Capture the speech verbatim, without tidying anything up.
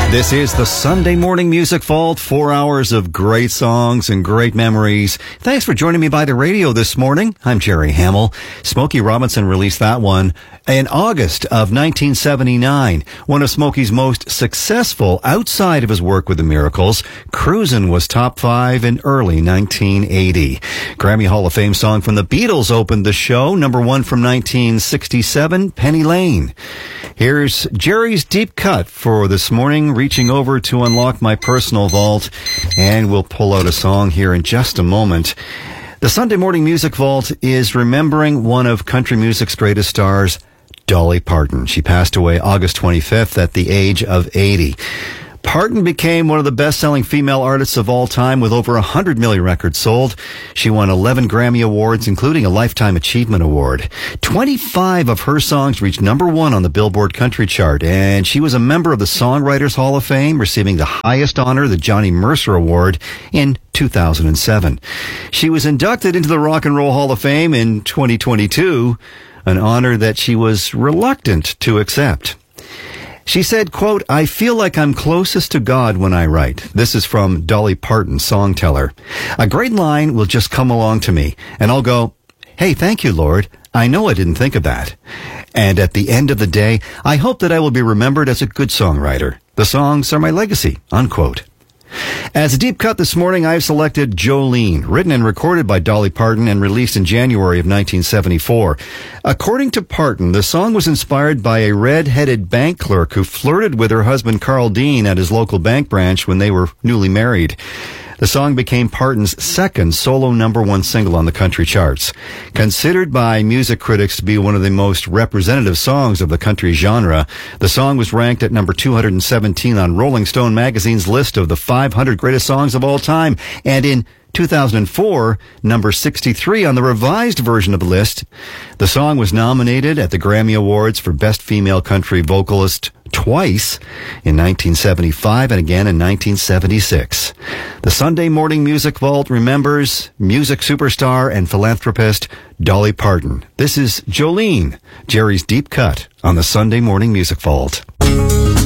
This is the Sunday Morning Music Vault, four hours of great songs and great memories. Thanks for joining me by the radio this morning. I'm Jerry Hamill. Smokey Robinson released that one in August of nineteen seventy-nine. One of Smokey's most successful outside of his work with the Miracles. Cruisin' was top five in early nineteen eighty. Grammy Hall of Fame song from the Beatles opened the show. Number one from nineteen sixty-seven, Penny Lane. Here's Jerry's Deep Cut for this morning, reaching over to unlock my personal vault, and we'll pull out a song here in just a moment. The Sunday Morning Music Vault is remembering one of country music's greatest stars, Dolly Parton. She passed away August twenty-fifth at the age of eighty. Parton became one of the best-selling female artists of all time with over one hundred million records sold. She won eleven Grammy Awards, including a Lifetime Achievement Award. twenty-five of her songs reached number one on the Billboard Country Chart, and she was a member of the Songwriters Hall of Fame, receiving the highest honor, the Johnny Mercer Award, in two thousand seven. She was inducted into the Rock and Roll Hall of Fame in twenty twenty-two, an honor that she was reluctant to accept. She said, quote, "I feel like I'm closest to God when I write." This is from Dolly Parton, Songteller. "A great line will just come along to me, and I'll go, 'Hey, thank you, Lord. I know I didn't think of that.' And at the end of the day, I hope that I will be remembered as a good songwriter. The songs are my legacy," unquote. As a deep cut this morning, I've selected Jolene, written and recorded by Dolly Parton and released in January of nineteen seventy-four. According to Parton, the song was inspired by a red-headed bank clerk who flirted with her husband Carl Dean at his local bank branch when they were newly married. The song became Parton's second solo number one single on the country charts. Considered by music critics to be one of the most representative songs of the country genre, the song was ranked at number two hundred seventeen on Rolling Stone magazine's list of the five hundred greatest songs of all time, and in two thousand four, number sixty-three on the revised version of the list. The song was nominated at the Grammy Awards for Best Female Country Vocalist twice, in nineteen seventy-five and again in nineteen seventy-six. The Sunday Morning Music Vault remembers music superstar and philanthropist Dolly Parton. This is Jolene, Jerry's Deep Cut on the Sunday Morning Music Vault.